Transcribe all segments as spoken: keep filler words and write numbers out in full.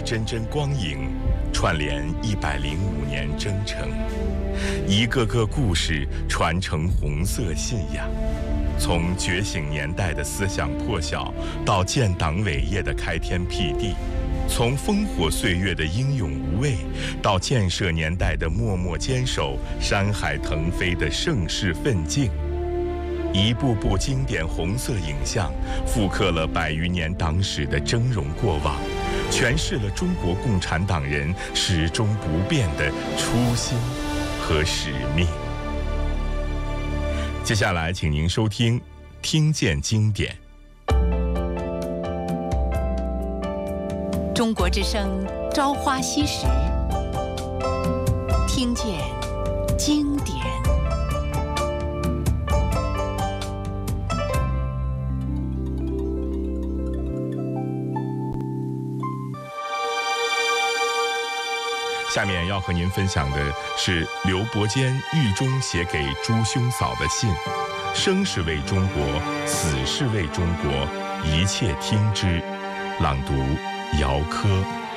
帧帧光影，串联一百零五年征程，一个个故事传承红色信仰。从觉醒年代的思想破晓，到建党伟业的开天辟地；从烽火岁月的英勇无畏，到建设年代的默默坚守、山海腾飞的盛世奋进。一部部经典红色影像，复刻了百余年党史的峥嵘过往，诠释了中国共产党人始终不变的初心和使命。接下来，请您收听《听见经典》。 中国之声《朝花夕拾》，听见经典。 下面要和您分享的是刘伯坚狱中写给朱兄嫂的信：生是为中国，死是为中国，一切听之。朗读姚科。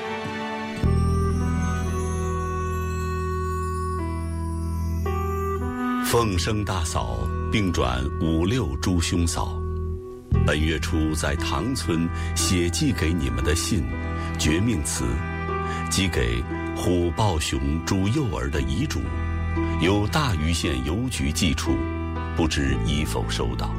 凤生大嫂并转五六朱兄嫂，本月初在塘村写寄给你们的信，绝命词，寄给虎豹熊朱幼儿的遗嘱，由大余县邮局寄出，不知已否收到。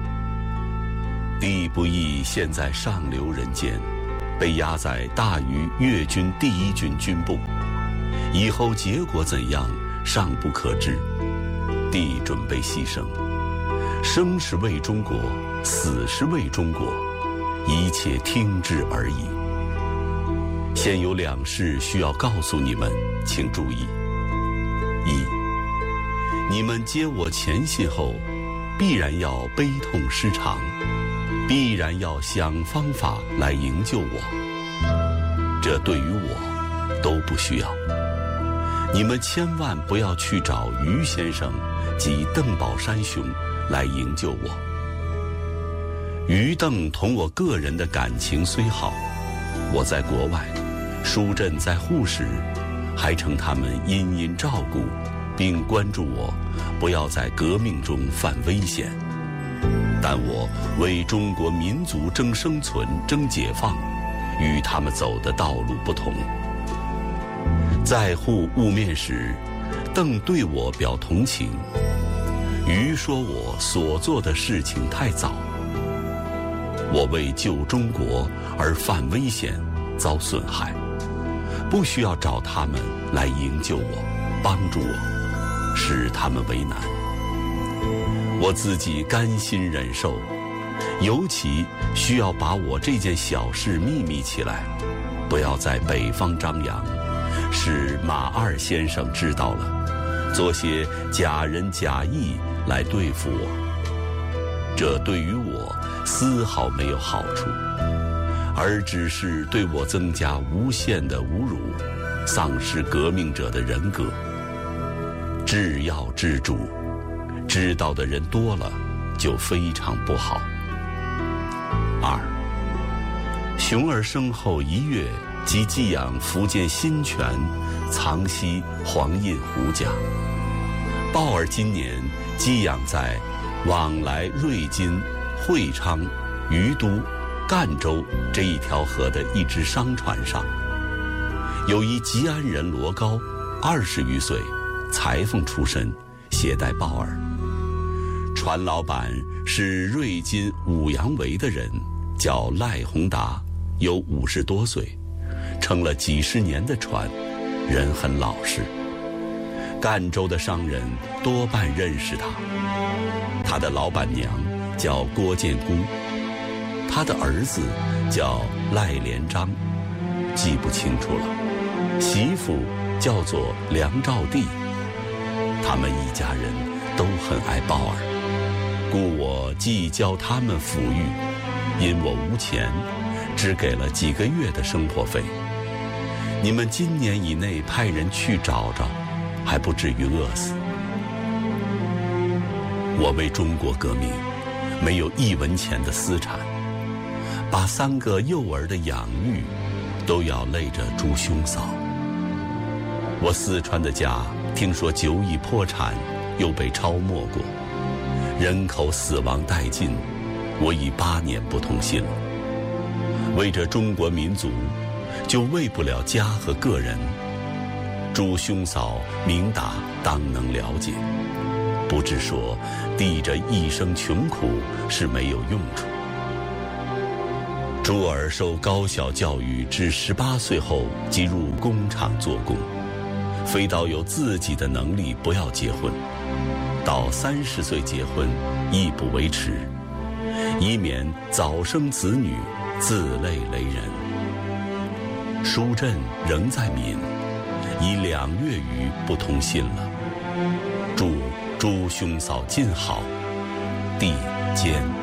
弟不易现在上流人间，被押在大余粤军第一军军部，以后结果怎样尚不可知。弟准备牺牲，生是为中国，死是为中国，一切听之而已。现有两事需要告诉你们，请注意：一，你们接我前信后，必然要悲痛失常，必然要想方法来营救我，这对于我都不需要。你们千万不要去找于先生及邓宝山兄来营救我。于邓同我个人的感情虽好，我在国外，疏振在沪时，还称他们殷殷照顾，并关注我，不要在革命中犯危险。但我为中国民族争生存、争解放，与他们走的道路不同。在沪晤面时，邓对我表同情，于说我所做的事情太早，我为救中国而犯危险，遭损害，不需要找他们来营救我、帮助我，使他们为难。我自己甘心忍受，尤其需要把我这件小事秘密起来，不要在北方张扬，使马二先生知道了，做些假仁假义来对付我。这对于我丝毫没有好处，而只是对我增加无限的侮辱，丧失革命者的人格。治要治主，知道的人多了，就非常不好。二，熊儿生后一月，即寄养福建新泉藏西黄印虎甲。鲍儿今年寄养在往来瑞金、会昌、于都、赣州这一条河的一只商船上，有一吉安人罗高，二十余岁，裁缝出身，携带鲍儿。船老板是瑞金五羊围的人，叫赖宏达，有五十多岁，撑了几十年的船，人很老实。赣州的商人多半认识他。他的老板娘叫郭建姑，他的儿子叫赖连章，记不清楚了。媳妇叫做梁兆娣。他们一家人都很爱鲍儿，故我既教他们抚育，因我无钱，只给了几个月的生活费。你们今年以内派人去找找，还不至于饿死。我为中国革命没有一文钱的私产，把三个幼儿的养育都要累着朱兄嫂。我四川的家听说久已破产，又被抄没过，人口死亡殆尽，我已八年不通信了。为着中国民族，就为不了家和个人。朱兄嫂明达当能了解，不只说弟这一生穷苦是没有用处。朱儿受高小教育至十八岁后即入工厂做工，非到有自己的能力不要结婚，到三十岁结婚亦不为迟，以免早生子女自累雷人。书镇仍在闽，已两月余不通信了。祝朱兄嫂尽好，弟坚。